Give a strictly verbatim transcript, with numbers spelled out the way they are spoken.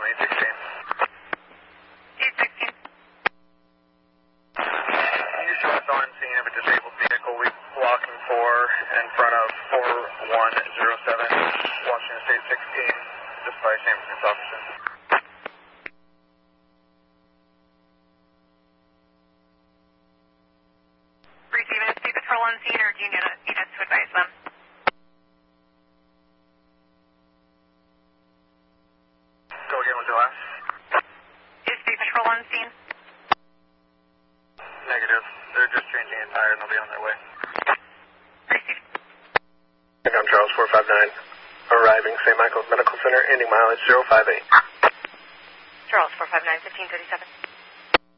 eight sixteen. eight sixteen. Can you show us on scene of a disabled vehicle we blocking for in front of four one zero seven, Washington State sixteen, just by San Francisco officer? Receiving a state patrol on scene, or do you need, a, need us to advise them? Go again with the last. Is state patrol on scene? Negative. They're just changing a tire and they'll be on their way. Received. I'm Charles four five nine, arriving Saint Michael's Medical Center, ending mileage zero five eight. Charles four five nine, fifteen thirty-seven.